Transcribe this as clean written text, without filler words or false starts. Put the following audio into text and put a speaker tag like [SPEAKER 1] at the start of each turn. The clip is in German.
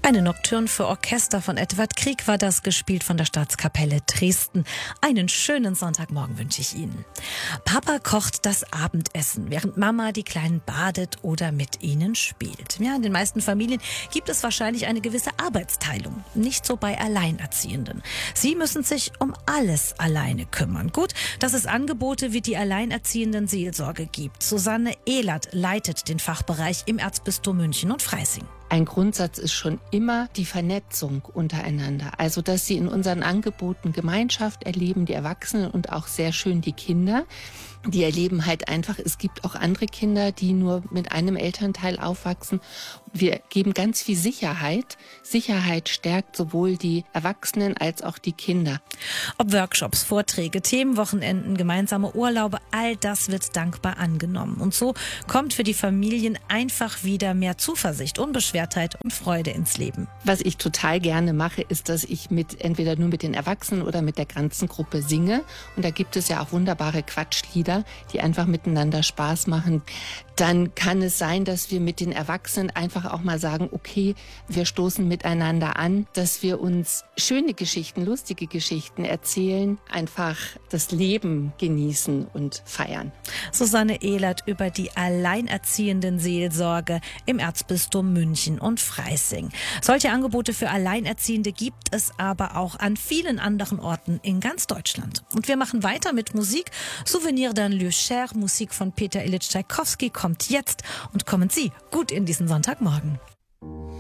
[SPEAKER 1] Eine Nocturne für Orchester von Edvard Grieg war das, gespielt von der Staatskapelle Dresden. Einen schönen Sonntagmorgen wünsche ich Ihnen. Papa kocht das Abendessen, während Mama die Kleinen badet oder mit ihnen spielt. Ja, in den meisten Familien gibt es wahrscheinlich eine gewisse Arbeitsteilung. Nicht so bei Alleinerziehenden. Sie müssen sich um alles alleine kümmern. Gut, dass es Angebote wie die Alleinerziehenden Seelsorge gibt. Susanne Ehlert leitet den Fachbereich im Erzbistum München und Freising.
[SPEAKER 2] Ein Grundsatz ist schon immer die Vernetzung untereinander. Also, dass sie in unseren Angeboten Gemeinschaft erleben, die Erwachsenen und auch sehr schön die Kinder. Die erleben halt einfach, es gibt auch andere Kinder, die nur mit einem Elternteil aufwachsen. Wir geben ganz viel Sicherheit. Sicherheit stärkt sowohl die Erwachsenen als auch die Kinder.
[SPEAKER 1] Ob Workshops, Vorträge, Themenwochenenden, gemeinsame Urlaube, all das wird dankbar angenommen. Und so kommt für die Familien einfach wieder mehr Zuversicht, Unbeschwertheit und Freude ins Leben.
[SPEAKER 2] Was ich total gerne mache, ist, dass ich entweder nur mit den Erwachsenen oder mit der ganzen Gruppe singe. Und da gibt es ja auch wunderbare Quatschlieder, die einfach miteinander Spaß machen. Dann kann es sein, dass wir mit den Erwachsenen einfach auch mal sagen, okay, wir stoßen miteinander an, dass wir uns schöne Geschichten, lustige Geschichten erzählen, einfach das Leben genießen und feiern.
[SPEAKER 1] Susanne Ehlert über die alleinerziehenden Seelsorge im Erzbistum München und Freising. Solche Angebote für Alleinerziehende gibt es aber auch an vielen anderen Orten in ganz Deutschland. Und wir machen weiter mit Musik. Souvenir d'un lieu cher, Musik von Peter Ilyich Tschaikowski kommt jetzt, und kommen Sie gut in diesen Sonntagmorgen.